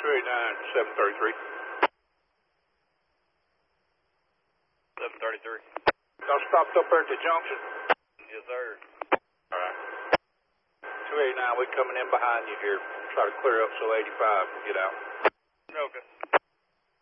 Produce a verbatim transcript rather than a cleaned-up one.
two eighty-nine, seven thirty-three. seven thirty-three. Y'all stopped up there at the junction? Yes, sir. All right. two eighty-nine, we coming in behind you here. Try to clear up so eighty-five can get out. Okay.